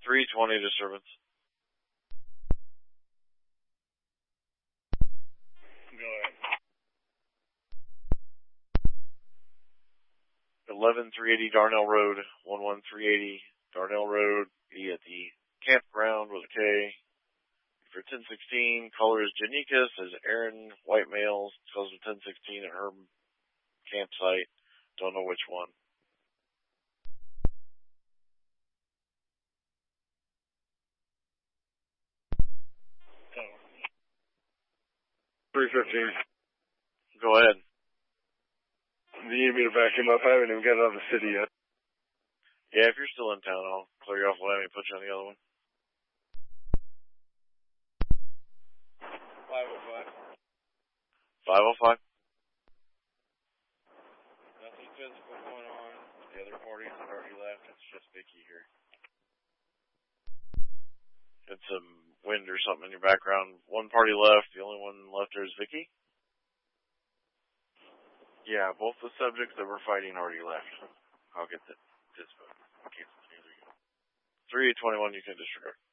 320 disturbance. Go ahead. 11380 Darnell Road, 11380 Darnell Road. Be at the campground with a K. For 1016, color is Janika, says Aaron, white male, tells me 1016 at her campsite. Don't know which one. So, 315. Go ahead. Do you need me to back him up? I haven't even got out of the city yet. Yeah, if you're still in town, I'll clear you off one and put you on the other one. 505. 505. Nothing physical going on. The other parties have already left. It's just Vicky here. Got some wind or something in your background. One party left. The only one left there is Vicky. Yeah, both the subjects that were fighting already left. I'll get this vote. Okay, so 321 you can disregard.